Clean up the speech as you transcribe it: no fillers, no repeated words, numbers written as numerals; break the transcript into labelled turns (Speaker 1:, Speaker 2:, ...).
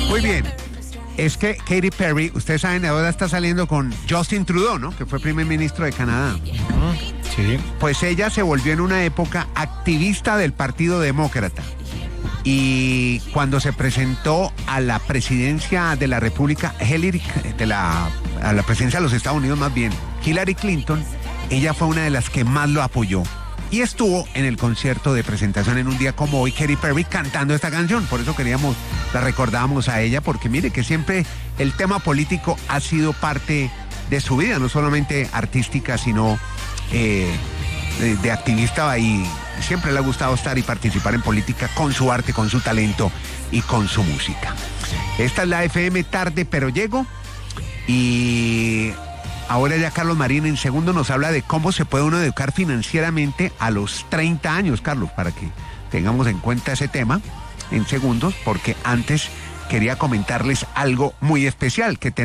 Speaker 1: Muy bien. Es que Katy Perry, ustedes saben, ahora está saliendo con Justin Trudeau, ¿no? Que fue primer ministro de Canadá.
Speaker 2: Sí.
Speaker 1: Pues ella se volvió en una época activista del Partido Demócrata. Y cuando se presentó a la presidencia de la República, a la presidencia de los Estados Unidos más bien, Hillary Clinton, ella fue una de las que más lo apoyó. Y estuvo en el concierto de presentación en un día como hoy, Katy Perry cantando esta canción. Por eso la recordábamos a ella, porque mire que siempre el tema político ha sido parte de su vida, no solamente artística, sino de activista, y siempre le ha gustado estar y participar en política con su arte, con su talento y con su música. Esta es la FM Tarde Pero Llego, y ahora ya Carlos Marín en segundo nos habla de cómo se puede uno educar financieramente a los 30 años, Carlos, para que tengamos en cuenta ese tema en segundos, porque antes quería comentarles algo muy especial que